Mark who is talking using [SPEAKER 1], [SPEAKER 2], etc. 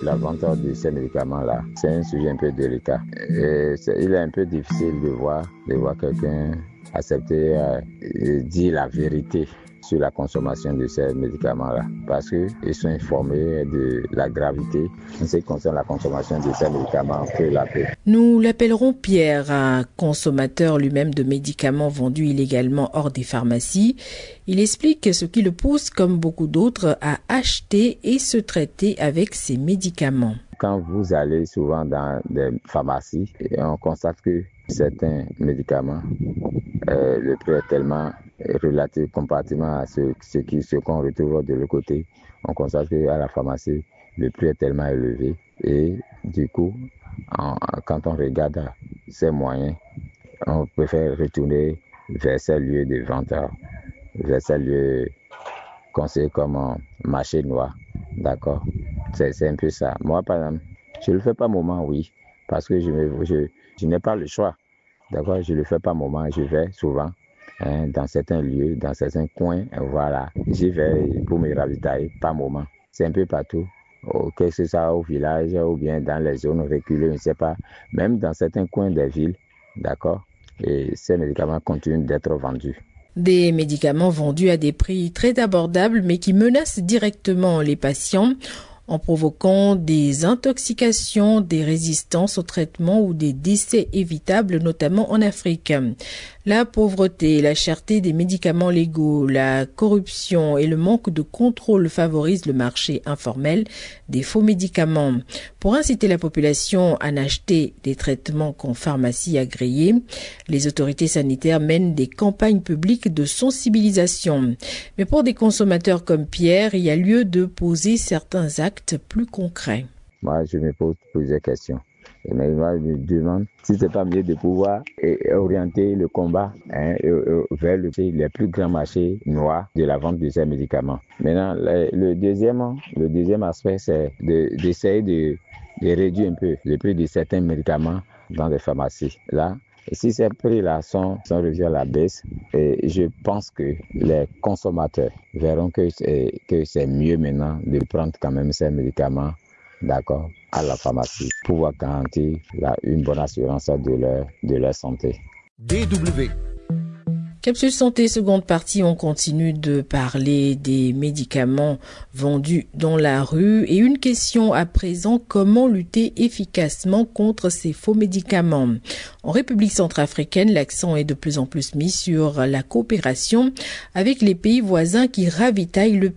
[SPEAKER 1] la vente de ces médicaments-là, c'est un sujet un peu délicat. Il est un peu difficile de voir quelqu'un accepter dire la vérité sur la consommation de ces médicaments-là, parce qu'ils sont informés de la gravité en ce qui concerne la consommation de ces médicaments que la paix.
[SPEAKER 2] Nous l'appellerons Pierre, un consommateur lui-même de médicaments vendus illégalement hors des pharmacies. Il explique ce qui le pousse, comme beaucoup d'autres, à acheter et se traiter avec ces médicaments.
[SPEAKER 1] Quand vous allez souvent dans des pharmacies, on constate que certains médicaments, le prix est tellement relatif comparativement à ce qu'on retrouve de l'autre côté. On constate qu'à la pharmacie, le prix est tellement élevé et du coup, quand on regarde ces moyens, on préfère retourner vers ces lieux de vente, vers ces lieux conseillés comme marché noir. D'accord? C'est un peu ça. Moi, par exemple, je ne le fais pas moment, oui, parce que je n'ai pas le choix. D'accord? Je ne le fais pas moment, je vais souvent dans certains lieux, dans certains coins, voilà. J'y vais pour me ravitailler, pas moment. C'est un peu partout. Que ce soit au village ou bien dans les zones reculées, je ne sais pas. Même dans certains coins des villes, d'accord? Et ces médicaments continuent d'être vendus.
[SPEAKER 2] Des médicaments vendus à des prix très abordables, mais qui menacent directement les patients en provoquant des intoxications, des résistances au traitement ou des décès évitables, notamment en Afrique. La pauvreté, la cherté des médicaments légaux, la corruption et le manque de contrôle favorisent le marché informel des faux médicaments. Pour inciter la population à n'acheter des traitements qu'en pharmacie agréée, les autorités sanitaires mènent des campagnes publiques de sensibilisation. Mais pour des consommateurs comme Pierre, il y a lieu de poser certains actes plus concrets.
[SPEAKER 1] Moi, je me pose plusieurs questions. Et moi, je me demande si c'est pas mieux de pouvoir orienter le combat vers les plus grands marchés noirs de la vente de ces médicaments. Maintenant, le deuxième aspect, c'est d'essayer de réduire un peu le prix de certains médicaments dans les pharmacies. Là, si ces prix-là sont revus à la baisse, je pense que les consommateurs verront que c'est mieux maintenant de prendre quand même ces médicaments, d'accord, à la pharmacie pour pouvoir garantir une bonne assurance de leur santé.
[SPEAKER 3] DW.
[SPEAKER 2] Capsule Santé, seconde partie, on continue de parler des médicaments vendus dans la rue. Et une question à présent, comment lutter efficacement contre ces faux médicaments? En République centrafricaine, l'accent est de plus en plus mis sur la coopération avec les pays voisins qui ravitaillent le